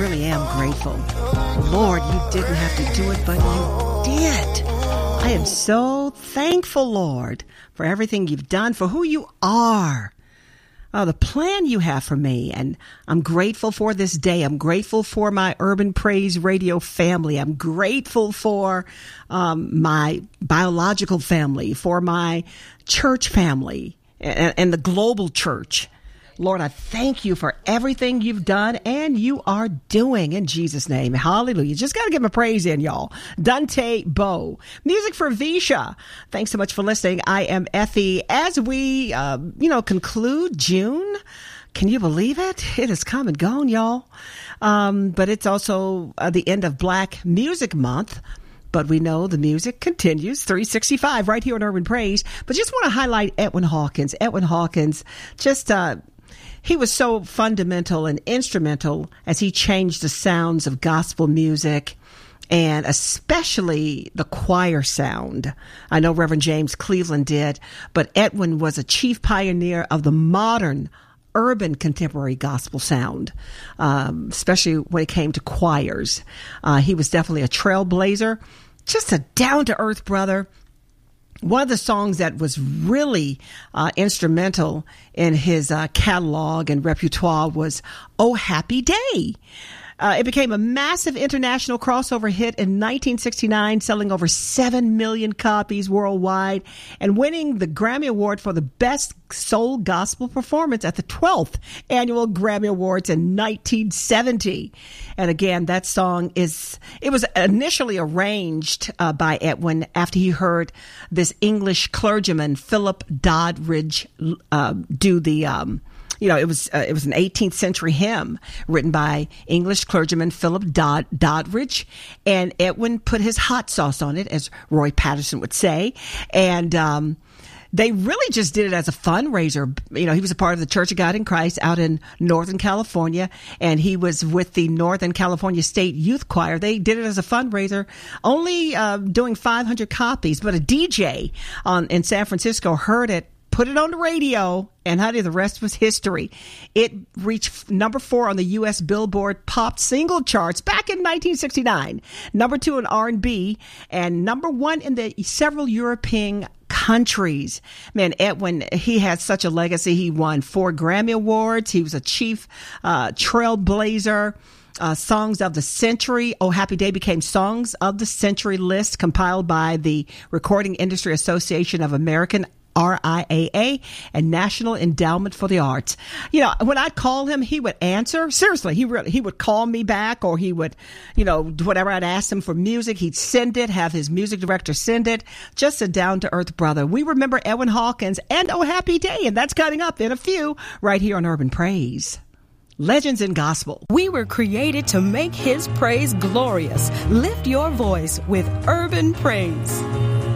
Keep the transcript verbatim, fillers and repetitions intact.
really am grateful. Lord, you didn't have to do it, but you did. I am so thankful, Lord, for everything you've done, for who you are. Oh, the plan you have for me. And I'm grateful for this day. I'm grateful for my Urban Praise Radio family. I'm grateful for um, my biological family, for my church family and, and the global church. Lord, I thank you for everything you've done and you are doing in Jesus' name. Hallelujah. Just got to give him a praise in, y'all. Dante Bowe. Music for Visha. Thanks so much for listening. I am Effie. As we, uh, you know, conclude June, can you believe it? It has come and gone, y'all. Um, but it's also uh, the end of Black Music Month. But we know the music continues, three sixty-five right here on Urban Praise. But just want to highlight Edwin Hawkins. Edwin Hawkins, just... Uh, He was so fundamental and instrumental as he changed the sounds of gospel music and especially the choir sound. I know Reverend James Cleveland did, but Edwin was a chief pioneer of the modern urban contemporary gospel sound, um, especially when it came to choirs. Uh, he was definitely a trailblazer, just a down-to-earth brother. One of the songs that was really uh, instrumental in his uh, catalog and repertoire was Oh Happy Day. Uh, it became a massive international crossover hit in nineteen sixty-nine, selling over seven million copies worldwide and winning the Grammy Award for the Best Soul Gospel Performance at the twelfth Annual Grammy Awards in nineteen seventy. And again, that song is, it was initially arranged uh, by Edwin after he heard this English clergyman, Philip Doddridge, uh, do the, um, You know, it was uh, it was an eighteenth century hymn written by English clergyman Philip Dodd, Doddridge, and Edwin put his hot sauce on it, as Roy Patterson would say, and um, they really just did it as a fundraiser. You know, he was a part of the Church of God in Christ out in Northern California, and he was with the Northern California State Youth Choir. They did it as a fundraiser, only uh, doing five hundred copies, but a D J on, in San Francisco heard it, put it on the radio, and honey, the rest was history. It reached number four on the U S Billboard Pop Single Charts back in nineteen sixty-nine, number two in R and B, and number one in the several European countries. Man, Edwin, he had such a legacy. He won four Grammy Awards. He was a chief uh, trailblazer. Uh, Songs of the Century. Oh Happy Day became Songs of the Century list compiled by the Recording Industry Association of American, R I A A, and National Endowment for the Arts. You know, when I'd call him, he would answer. Seriously, he really, he would call me back, or he would, you know, whatever I'd ask him for music, he'd send it, have his music director send it. Just a down-to-earth brother. We remember Edwin Hawkins and Oh Happy Day, and that's coming up in a few right here on Urban Praise. Legends in Gospel. We were created to make His praise glorious. Lift your voice with Urban Praise.